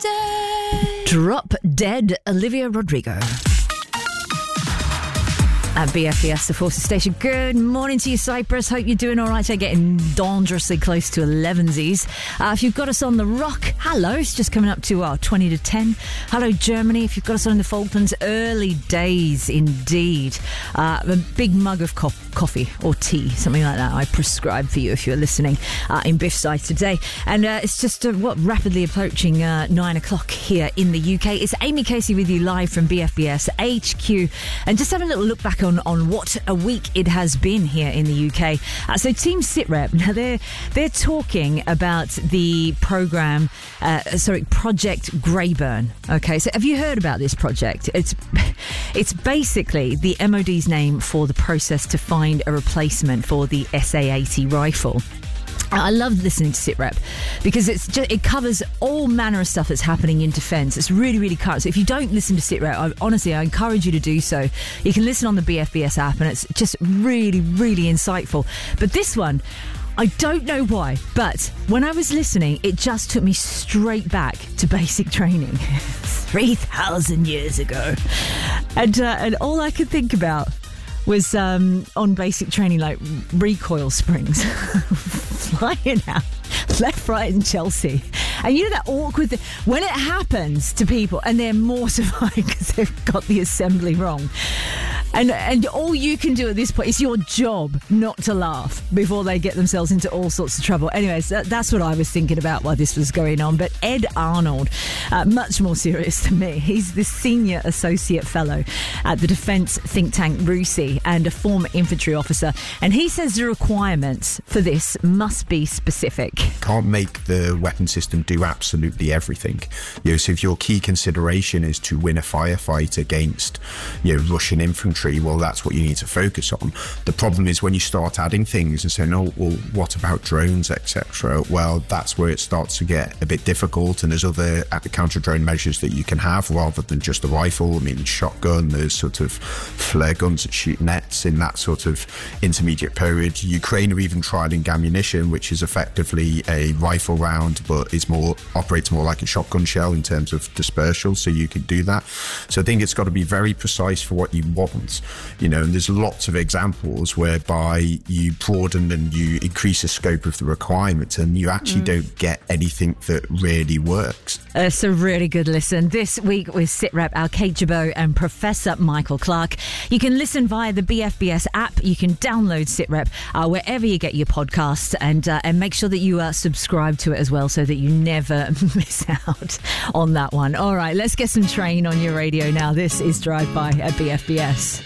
Drop Dead, Olivia Rodrigo. At BFBS, the Forces Station. Good morning to you, Cyprus. Hope you're doing all right. They're getting dangerously close to 11s. If you've got us on the rock, hello. It's just coming up to 20 to 10. Hello, Germany. If you've got us on the Falklands, early days indeed. A big mug of coffee or tea, something like that, I prescribe for you if you're listening in Biffside today. And it's just rapidly approaching 9 o'clock here in the UK. It's Amy Casey with you live from BFBS HQ, and just having a little look back on what a week it has been here in the UK. So Team SITREP, now they're talking about the programme, Project Greyburn. Okay, so have you heard about this project? It's basically the MOD's name for the process to find a replacement for the SA-80 rifle. I love listening to SITREP because it covers all manner of stuff that's happening in defence. It's really, really current. So if you don't listen to SITREP, I encourage you to do so. You can listen on the BFBS app, and it's just really, really insightful. But this one, I don't know why, but when I was listening, it just took me straight back to basic training 3,000 years ago. And all I could think about was on basic training, like recoil springs flying out left, right and Chelsea. And you know that awkward thing when it happens to people and they're mortified because they've got the assembly wrong. And all you can do at this point, it's your job not to laugh before they get themselves into all sorts of trouble. Anyways, that's what I was thinking about while this was going on. But Ed Arnold, much more serious than me, he's the Senior Associate Fellow at the Defence think tank RUSI and a former infantry officer. And he says the requirements for this must be specific. Can't make the weapon system do absolutely everything. So if your key consideration is to win a firefight against Russian infantry, well, that's what you need to focus on. The problem is when you start adding things and saying, oh, well, what about drones, etc.? Well, that's where it starts to get a bit difficult, and there's other counter-drone measures that you can have rather than just a rifle. I mean, shotgun, there's sort of flare guns that shoot nets in that sort of intermediate period. Ukraine are even trialling ammunition, which is effectively a rifle round, but operates more like a shotgun shell in terms of dispersal, so you can do that. So I think it's got to be very precise for what you want. And there's lots of examples whereby you broaden and you increase the scope of the requirements and you actually don't get anything that really works. It's a really good listen this week with SITREP, our Kate Jabot and Professor Michael Clark. You can listen via the BFBS app. You can download SITREP wherever you get your podcasts, and make sure that you subscribe to it as well so that you never miss out on that one. All right, let's get some train on your radio now. This is Drive By at BFBS.